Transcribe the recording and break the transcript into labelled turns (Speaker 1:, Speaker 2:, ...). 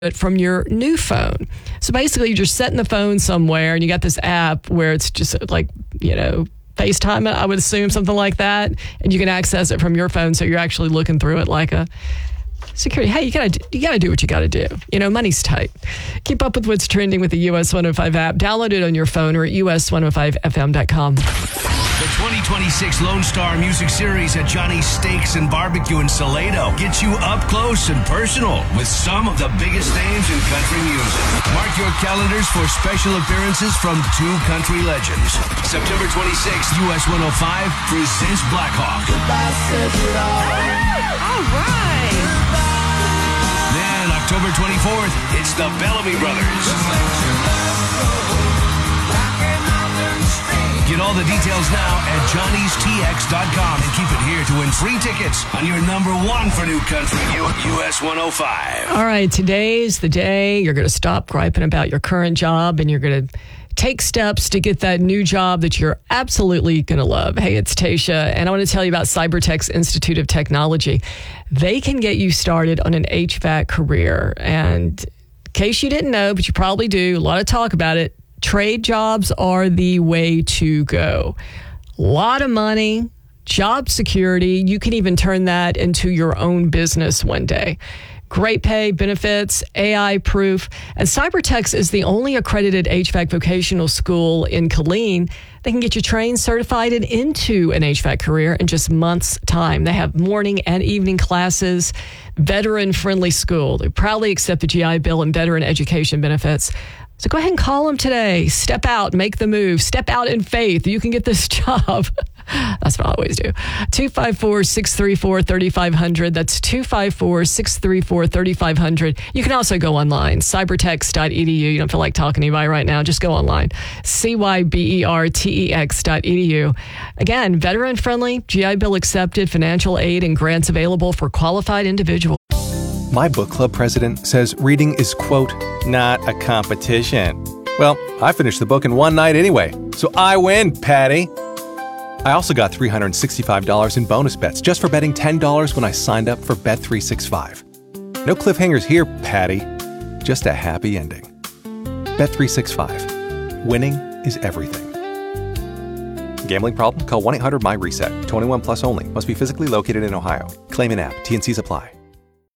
Speaker 1: it from your new phone. So basically, you're just setting the phone somewhere and you got this app where it's just like, FaceTime, I would assume, something like that. And you can access it from your phone. So you're actually looking through it like a security. Hey, you gotta do what you gotta do. Money's tight. Keep up with what's trending with the US 105 app. Download it on your phone or at us105fm.com.
Speaker 2: The 2026 Lone Star Music Series at Johnny's Steaks and Barbecue in Salado gets you up close and personal with some of the biggest names in country music. Mark your calendars for special appearances from two country legends. September 26th, US 105 presents Blackhawk.
Speaker 1: All right.
Speaker 2: Then October 24th, it's the Bellamy Brothers. Get all the details now at johnnystx.com and keep it here to win free tickets on your number one for new country, US 105.
Speaker 1: All right, today's the day you're going to stop griping about your current job and you're going to take steps to get that new job that you're absolutely going to love. Hey, it's Tasha, and I want to tell you about Cybertech's Institute of Technology. They can get you started on an HVAC career. And in case you didn't know, but you probably do, a lot of talk about it, trade jobs are the way to go. A lot of money, job security. You can even turn that into your own business one day. Great pay, benefits, AI proof. And Cybertech is the only accredited HVAC vocational school in Killeen. They can get you trained, certified, and into an HVAC career in just months' time. They have morning and evening classes, veteran-friendly school. They proudly accept the GI Bill and veteran education benefits. So go ahead and call them today. Step out, make the move. Step out in faith. You can get this job. That's what I always do. 254-634-3500. That's 254-634-3500. You can also go online, cybertex.edu. You don't feel like talking to anybody right now. Just go online, cybertex.edu. Again, veteran-friendly, GI Bill accepted, financial aid and grants available for qualified individuals.
Speaker 3: My book club president says reading is, quote, not a competition. Well, I finished the book in one night anyway, so I win, Patty. I also got $365 in bonus bets just for betting $10 when I signed up for Bet365. No cliffhangers here, Patty. Just a happy ending. Bet365. Winning is everything. Gambling problem? Call 1-800-MY-RESET. 21 plus only. Must be physically located in Ohio. Claim in app. T&Cs apply.